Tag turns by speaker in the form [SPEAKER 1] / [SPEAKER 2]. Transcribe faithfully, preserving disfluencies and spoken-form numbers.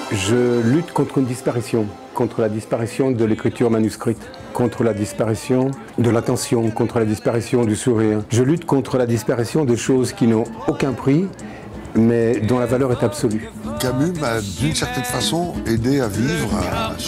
[SPEAKER 1] Je lutte contre une disparition, contre la disparition de l'écriture manuscrite, contre la disparition de l'attention, contre la disparition du sourire. Je lutte contre la disparition de choses qui n'ont aucun prix, mais dont la valeur est absolue.
[SPEAKER 2] Camus m'a d'une certaine façon aidé à vivre, à